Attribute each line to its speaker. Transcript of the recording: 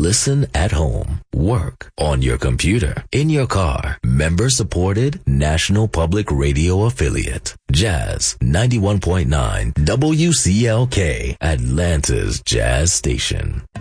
Speaker 1: Listen at home, work, on your computer, in your car. Member supported National Public Radio affiliate. Jazz 91.9 WCLK, Atlanta's Jazz Station.